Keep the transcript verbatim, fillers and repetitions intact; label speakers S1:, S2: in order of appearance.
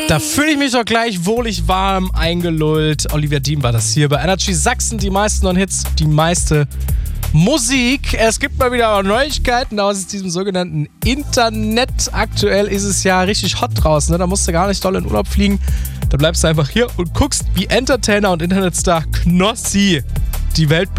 S1: Da fühle ich mich doch gleich wohlig warm eingelullt. Olivia Dean war das hier bei Energy Sachsen. Die meisten neuen Hits, die meiste Musik. Es gibt mal wieder Neuigkeiten aus diesem sogenannten Internet. Aktuell ist es ja richtig hot draußen. Ne? Da musst du gar nicht doll in Urlaub fliegen. Da bleibst du einfach hier und guckst, wie Entertainer und Internetstar Knossi die Welt